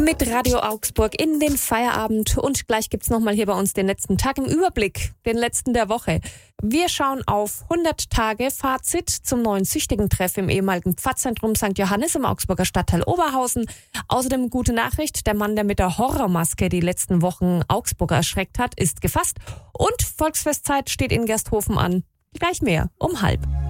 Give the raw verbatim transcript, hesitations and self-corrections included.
Mit Radio Augsburg in den Feierabend und gleich gibt's nochmal hier bei uns den letzten Tag im Überblick, den letzten der Woche. Wir schauen auf hundert Tage Fazit zum neuen Süchtigen-Treff im ehemaligen Pfarrzentrum Sankt Johannes im Augsburger Stadtteil Oberhausen. Außerdem gute Nachricht, der Mann, der mit der Horrormaske die letzten Wochen Augsburger erschreckt hat, ist gefasst und Volksfestzeit steht in Gersthofen an. Gleich mehr um halb.